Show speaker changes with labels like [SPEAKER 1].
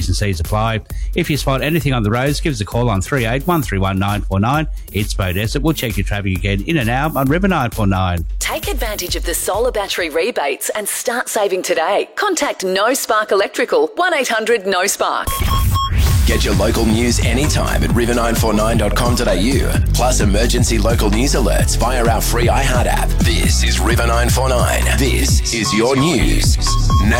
[SPEAKER 1] T's and C's apply. If you spot anything on the roads, give us a call on 38131949. It's Bo Desert. We'll check your traffic again in an hour on River 949.
[SPEAKER 2] Take advantage of the solar battery rebates and start saving today. Contact No Spark Electrical, 1800-NO-SPARK.
[SPEAKER 3] Get your local news anytime at river949.com.au. Plus emergency local news alerts via our free iHeart app. This is River 949. This is your news.